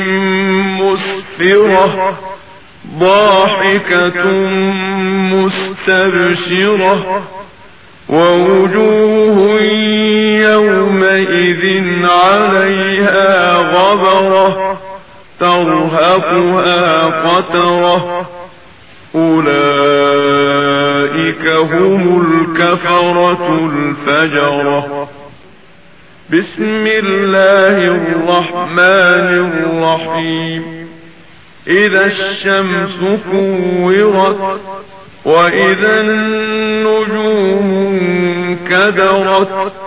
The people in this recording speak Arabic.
مسفرة ضاحكة مستبشرة ووجوه يومئذ عليها غبرة ترهقها قترة أولئك هم الكفرة الفجرة. بسم الله الرحمن الرحيم. إذا الشمس كورت وإذا النجوم انكدرت